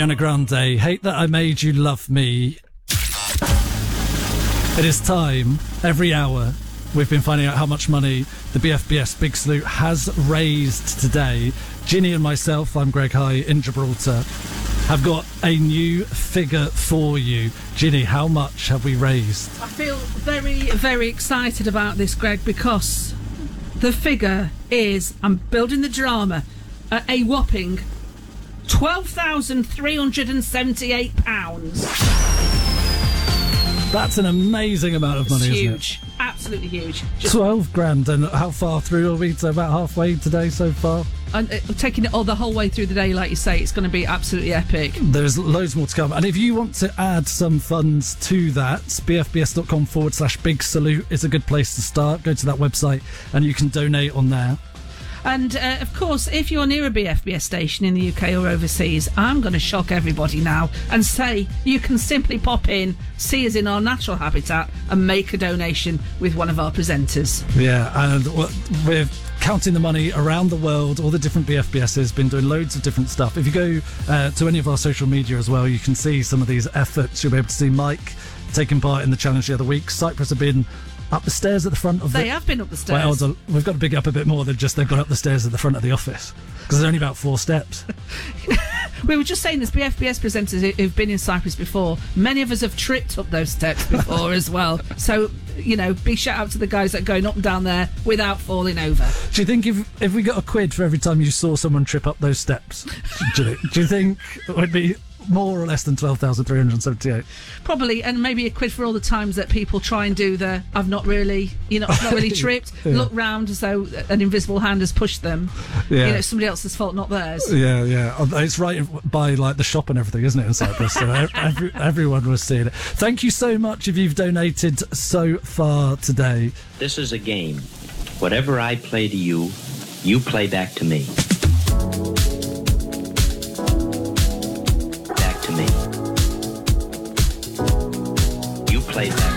Ariana Grande, Hate That I Made You Love Me. It is time, every hour, we've been finding out how much money the BFBS Big Salute has raised today. Ginny and myself, I'm Greg High in Gibraltar, have got a new figure for you. Ginny, how much have we raised? I feel very, very excited about this, Greg, because the figure is, I'm building the drama, a whopping £12,378. That's an amazing amount of money, isn't it? Huge. Absolutely huge. 12 grand, and how far through are we? So about halfway today so far? And taking it all the whole way through the day, like you say, it's going to be absolutely epic. There's loads more to come. And if you want to add some funds to that, bfbs.com/big salute is a good place to start. Go to that website and you can donate on there. And, of course, if you're near a BFBS station in the UK or overseas, I'm going to shock everybody now and say you can simply pop in, see us in our natural habitat and make a donation with one of our presenters. Yeah, and we're counting the money around the world. All the different BFBS's been doing loads of different stuff. If you go to any of our social media as well, you can see some of these efforts. You'll be able to see Mike taking part in the challenge the other week. Cyprus have been up the stairs at the front of They have been up the stairs. Well, we've got to big up a bit more than just they've gone up the stairs at the front of the office, because there's only about 4 steps. We were just saying this, BFBS presenters who've been in Cyprus before, many of us have tripped up those steps before as well. So, you know, big shout out to the guys that are going up and down there without falling over. Do you think if we got a quid for every time you saw someone trip up those steps, do you think it would be more or less than 12,378? Probably, and maybe a quid for all the times that people try and do the I've not really tripped, Yeah. look round as though an invisible hand has pushed them. Yeah. You know, somebody else's fault, not theirs. Yeah. It's right by like the shop and everything, isn't it, in Cyprus? So everyone was seeing it. Thank you so much if you've donated so far today. This is a game. Whatever I play to you, you play back to me. Back to me. You play back.